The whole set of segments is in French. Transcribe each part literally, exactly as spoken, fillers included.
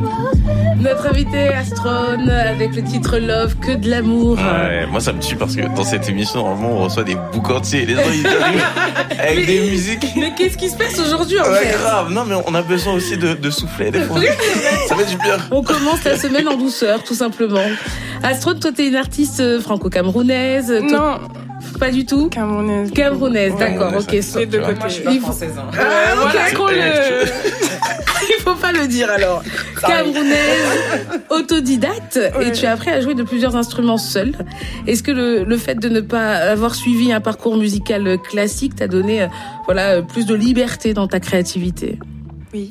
Notre invité Astron avec le titre Love, que de l'amour. Ouais, moi ça me tue parce que dans cette émission, normalement, on reçoit des boucs entiers et les gens ils arrivent avec mais, des musiques. Mais qu'est-ce qui se passe aujourd'hui en ouais, fait? Grave, non mais on a besoin aussi de, de souffler des fois. Ça fait du bien. On commence la semaine en douceur, tout simplement. Astron, toi t'es une artiste franco-camerounaise. Non. Pas du tout. Camerounaise. Camerounaise, ouais, d'accord, ok. Les deux côtés. Moi, je suis pas française. Hein. Ah, ok, voilà qu'on le... Il faut pas le dire alors. Camerounaise, autodidacte, ouais. Et tu as appris à jouer de plusieurs instruments seule. Est-ce que le, le fait de ne pas avoir suivi un parcours musical classique t'a donné, euh, voilà, plus de liberté dans ta créativité? Oui.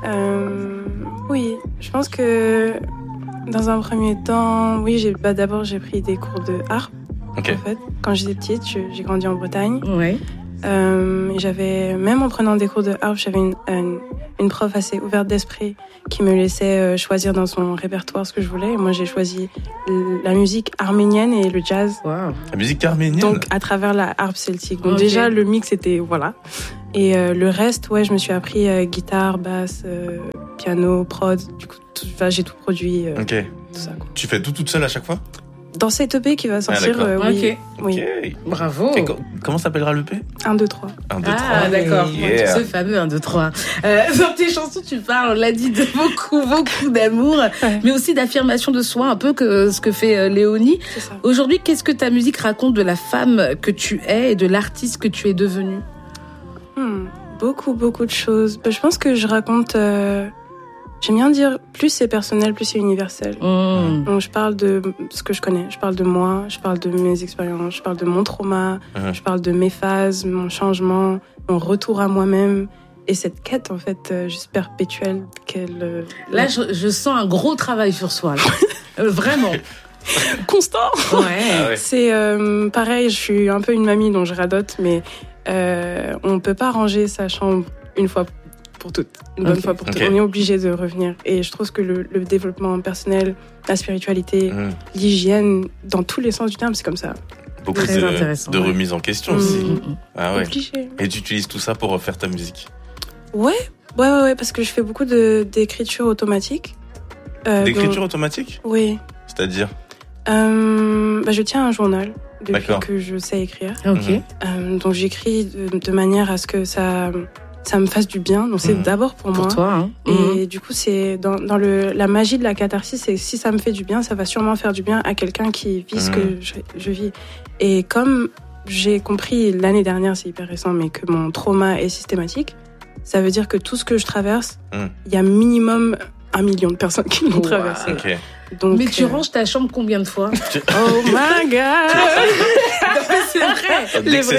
Euh, oui. Je pense que dans un premier temps, oui, j'ai, bah, d'abord j'ai pris des cours de harpe. Okay. En fait, quand j'étais petite, j'ai grandi en Bretagne. Ouais. Euh, j'avais, même en prenant des cours de harpe, j'avais une, une, une prof assez ouverte d'esprit qui me laissait choisir dans son répertoire ce que je voulais. Et moi, j'ai choisi la musique arménienne et le jazz. Wow. La musique arménienne. Donc, à travers la harpe celtique. Donc, okay. déjà, le mix était, voilà. Et euh, le reste, ouais, je me suis appris euh, guitare, basse, euh, piano, prod. Du coup, tout, enfin, j'ai tout produit. Euh, ok. Tout ça, quoi. Tu fais tout toute seule à chaque fois? Dans cette E P qui va sortir, ah, euh, oui. Okay. oui. Okay. Bravo. Et co- comment s'appellera l'E P? un, deux, trois. un, deux, ah, trois. d'accord. Yeah. Ce fameux un, deux, trois. Euh, dans tes chansons, tu parles, on l'a dit, de beaucoup, beaucoup d'amour, ouais. Mais aussi d'affirmation de soi, un peu que ce que fait euh, Léonie. C'est ça. Aujourd'hui, qu'est-ce que ta musique raconte de la femme que tu es et de l'artiste que tu es devenue? hmm, Beaucoup, beaucoup de choses. Je pense que je raconte... Euh... J'aime bien dire, plus c'est personnel, plus c'est universel. Mmh. Donc, je parle de ce que je connais, je parle de moi, je parle de mes expériences, je parle de mon trauma, mmh. je parle de mes phases, mon changement, mon retour à moi-même. Et cette quête, en fait, euh, juste perpétuelle qu'elle... Euh, là, je, je sens un gros travail sur soi, là. euh, vraiment. Constant. Ouais. Ah ouais. C'est euh, pareil, je suis un peu une mamie dont je radote, mais euh, on peut pas ranger sa chambre une fois pour toutes, une bonne okay. fois pour toutes. Okay. On est obligé de revenir. Et je trouve que le, le développement personnel, la spiritualité, mmh. l'hygiène, dans tous les sens du terme, c'est comme ça. Beaucoup Très de, intéressant, de ouais. remise en question mmh. aussi. Mmh. Ah ouais. Obligé. Et tu utilises tout ça pour refaire ta musique? Ouais, ouais, ouais, ouais parce que je fais beaucoup de, d'écriture automatique. Euh, d'écriture donc... automatique? Oui. C'est-à-dire? euh, bah, Je tiens un journal depuis D'accord. que je sais écrire. Ok. Mmh. Euh, donc j'écris de, de manière à ce que ça... ça me fasse du bien. Donc, c'est mmh. d'abord pour, pour moi. Toi, hein. Et mmh. du coup, c'est dans, dans le, la magie de la catharsis, c'est si ça me fait du bien, ça va sûrement faire du bien à quelqu'un qui vit ce mmh. que je, je vis. Et comme j'ai compris l'année dernière, c'est hyper récent, mais que mon trauma est systématique, ça veut dire que tout ce que je traverse, il mmh. y a minimum un million de personnes qui l'ont wow. traversé. Okay. Donc, mais tu euh... ranges ta chambre combien de fois? Oh my God. C'est vrai. Les vraies,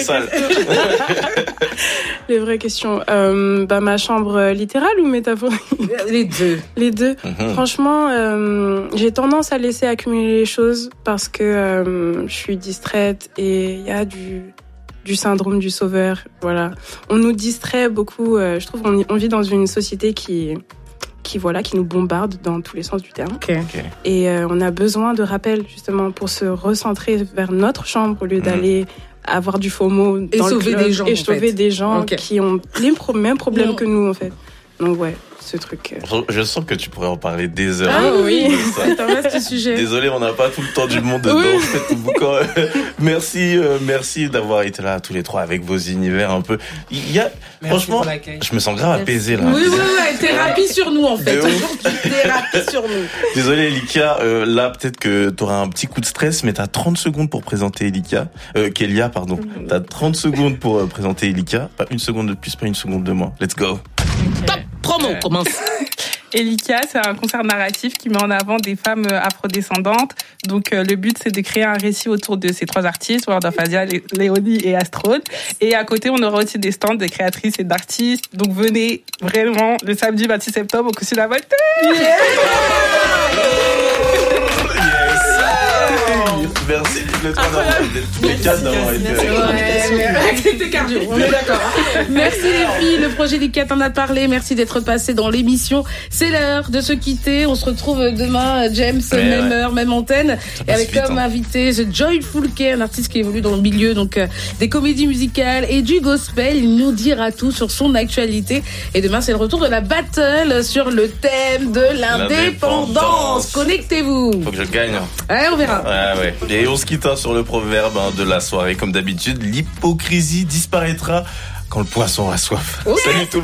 Les vraies questions. Euh, bah, ma chambre littérale ou métaphorique? Les deux. Les deux. Mm-hmm. Franchement, euh, j'ai tendance à laisser accumuler les choses parce que euh, je suis distraite et il y a du... du syndrome du sauveur. Voilà. On nous distrait beaucoup. Euh, je trouve qu'on on vit dans une société qui... qui voilà qui nous bombarde dans tous les sens du terme. Okay. Okay. Et euh, on a besoin de rappels justement pour se recentrer vers notre chambre au lieu d'aller mmh. avoir du FOMO et dans sauver le club des gens et sauver en fait. des gens okay. qui ont les pro- mêmes problèmes mmh. que nous en fait. Donc ouais, ce truc. Euh... Je sens que tu pourrais en parler des heures. Ah oui, c'est un vaste sujet. Désolé, on n'a pas tout le temps du monde dedans. Oui. merci, euh, merci d'avoir été là tous les trois avec vos univers un peu. Il y a, merci franchement, je me sens grave apaisé là. Oui, oui, oui, thérapie sur nous en fait. Aujourd'hui, thérapie sur nous. Désolé, Elika. Euh, là, peut-être que t'auras un petit coup de stress, mais t'as trente secondes pour présenter Elika. Euh, Kélia, pardon. Mm-hmm. T'as trente secondes pour euh, présenter Elika. Pas une seconde de plus, pas une seconde de moins. Let's go. Okay. Top promo, ouais. commence. Elika, c'est un concert narratif qui met en avant des femmes afrodescendantes. Donc, euh, le but, c'est de créer un récit autour de ces trois artistes, Word of Asia, Léonie et Astron. Et à côté, on aura aussi des stands de créatrices et d'artistes. Donc, venez vraiment le samedi vingt-six septembre au Coussin la Voltaire. Yeah. Yes. Merci les trois d'avoir été, les quatre d'avoir été. Ouais, c'était cardio, on est d'accord. Merci les filles, le projet des quatre en a parlé. Merci d'être passé dans l'émission. C'est l'heure de se quitter. On se retrouve demain, James, ouais, même ouais. heure, même antenne. Et avec vite, comme hein. invité The Joyful K, un artiste qui évolue dans le milieu donc euh, des comédies musicales et du gospel. Il nous dira tout sur son actualité. Et demain, c'est le retour de la battle sur le thème de l'indépendance. l'indépendance. Connectez-vous. Faut que je gagne. Ouais, on verra. Ouais, ouais. Et on se quitte hein, sur le proverbe hein, de la soirée. Comme d'habitude, l'hypocrisie disparaîtra quand le poisson a soif. Okay. Salut tout le monde.